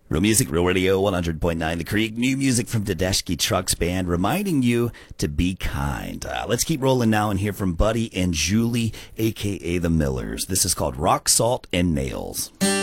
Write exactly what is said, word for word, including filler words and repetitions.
Real Music, Real Radio, one hundred point nine The Creek. New music from Tedeschi Trucks Band, reminding you to be kind. Uh, let's keep rolling now and hear from Buddy and Julie, a k a. The Millers. This is called Rock, Salt, and Nails.